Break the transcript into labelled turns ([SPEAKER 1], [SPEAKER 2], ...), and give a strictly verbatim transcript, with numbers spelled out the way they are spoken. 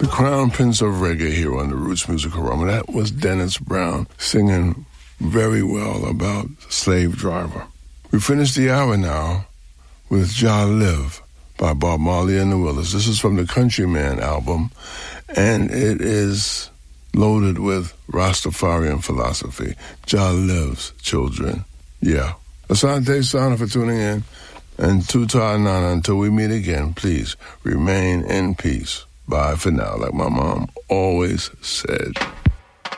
[SPEAKER 1] The Crown Prince of Reggae here on the Roots Music Aroma. That was Dennis Brown singing very well about Slave Driver. We finished the hour now with Jah Live by Bob Marley and the Willers. This is from the Countryman album, and it is loaded with Rastafarian philosophy. Jah lives, children. Yeah. Asante Sana for tuning in, and Tuta Nana, until we meet again, please remain in peace. Bye for now, like my mom always said.